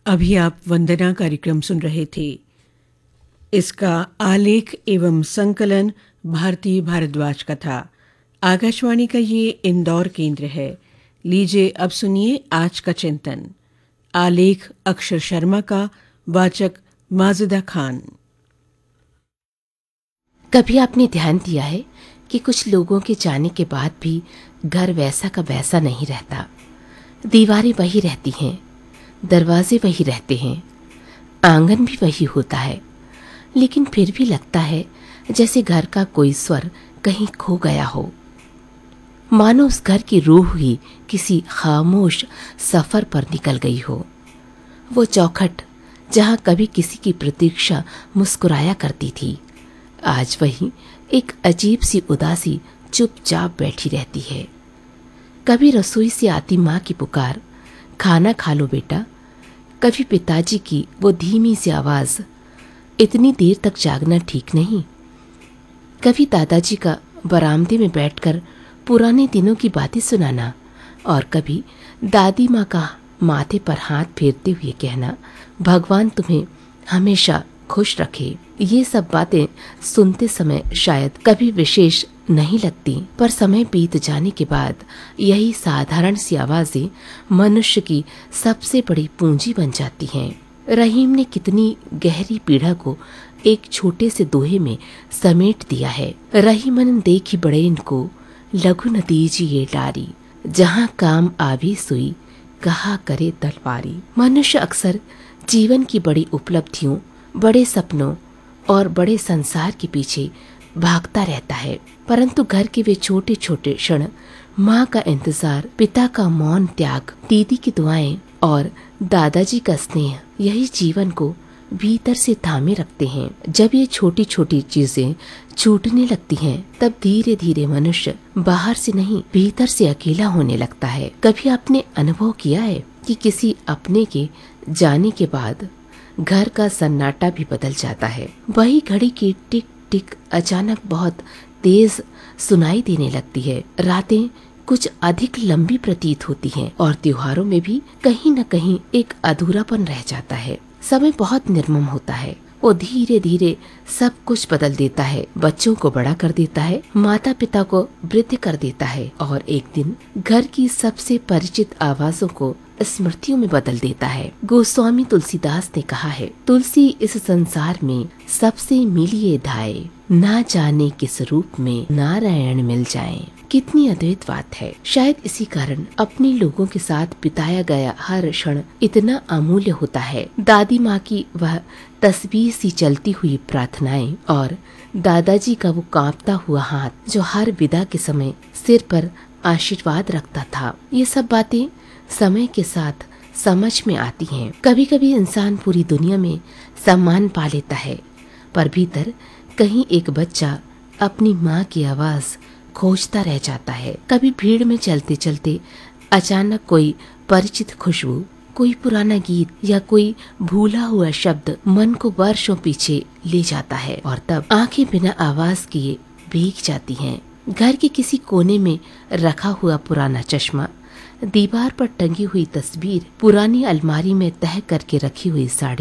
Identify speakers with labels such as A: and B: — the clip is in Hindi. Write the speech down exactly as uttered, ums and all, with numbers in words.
A: अभी आप वंदना कार्यक्रम सुन रहे थे। इसका आलेख एवं संकलन भारती भारद्वाज का था। आकाशवाणी का ये इंदौर केंद्र है। लीजिए अब सुनिए आज का चिंतन। आलेख अक्षर शर्मा का, वाचक माजिदा खान।
B: कभी आपने ध्यान दिया है कि कुछ लोगों के जाने के बाद भी घर वैसा का वैसा नहीं रहता। दीवारें वही रहती हैं, दरवाजे वही रहते हैं, आंगन भी वही होता है, लेकिन फिर भी लगता है जैसे घर का कोई स्वर कहीं खो गया हो। मानो उस घर की रूह ही किसी खामोश सफर पर निकल गई हो। वो चौखट जहां कभी किसी की प्रतीक्षा मुस्कुराया करती थी, आज वही एक अजीब सी उदासी चुपचाप बैठी रहती है। कभी रसोई से आती माँ की पुकार, खाना खा लो बेटा, कभी पिताजी की वो धीमी सी आवाज, इतनी देर तक जागना ठीक नहीं। कभी दादाजी का बरामदे में बैठकर पुराने दिनों की बातें सुनाना, और कभी दादी माँ का माथे पर हाथ फेरते हुए कहना, भगवान तुम्हें हमेशा खुश रखे। ये सब बातें सुनते समय शायद कभी विशेष नहीं लगती, पर समय बीत जाने के बाद यही साधारण सी आवाजें मनुष्य की सबसे बड़ी पूंजी बन जाती हैं। रहीम ने कितनी गहरी पीड़ा को एक छोटे से दोहे में समेट दिया है। रहीमन देखी बड़े इनको, लघु न दीजिए डारी, जहाँ काम आवी सुई, कहा करे तलवारी। मनुष्य अक्सर जीवन की बड़ी उपलब्धियों, बड़े सपनों और बड़े संसार के पीछे भागता रहता है, परंतु घर के वे छोटे छोटे क्षण, माँ का इंतजार, पिता का मौन त्याग, दीदी की दुआएं और दादाजी का स्नेह, यही जीवन को भीतर से थामे रखते हैं। जब ये छोटी छोटी चीजें छूटने लगती हैं, तब धीरे धीरे मनुष्य बाहर से नहीं भीतर से अकेला होने लगता है। कभी आपने अनुभव किया है कि किसी अपने के जाने के बाद घर का सन्नाटा भी बदल जाता है। वही घड़ी की टिक टिक अचानक बहुत तेज सुनाई देने लगती है। रातें कुछ अधिक लंबी प्रतीत होती हैं और त्योहारों में भी कहीं न कहीं एक अधूरापन रह जाता है। समय बहुत निर्मम होता है, वो धीरे धीरे सब कुछ बदल देता है। बच्चों को बड़ा कर देता है, माता पिता को वृद्ध कर देता है, और एक दिन घर की सबसे परिचित आवाजों को स्मृतियों में बदल देता है। गोस्वामी तुलसीदास ने कहा है, तुलसी इस संसार में सबसे मिलिए धाये, ना जाने किस रूप में नारायण मिल जाएं। कितनी अद्भुत बात है। शायद इसी कारण अपने लोगों के साथ बिताया गया हर क्षण इतना अमूल्य होता है। दादी माँ की वह तस्वीर सी चलती हुई प्रार्थनाएं और दादाजी का वो कांपता हुआ हाथ जो हर विदा के समय सिर पर आशीर्वाद रखता था, ये सब बातें समय के साथ समझ में आती हैं। कभी कभी इंसान पूरी दुनिया में सम्मान पा लेता है, पर भीतर कहीं एक बच्चा अपनी माँ की आवाज खोजता रह जाता है। कभी भीड़ में चलते चलते अचानक कोई परिचित खुशबू, कोई पुराना गीत या कोई भूला हुआ शब्द मन को वर्षों पीछे ले जाता है, और तब आंखें बिना आवाज किए भीग जाती हैं। घर के किसी कोने में रखा हुआ पुराना चश्मा, दीवार पर टंगी हुई तस्वीर, पुरानी अलमारी में तह करके रखी हुई साड़ी,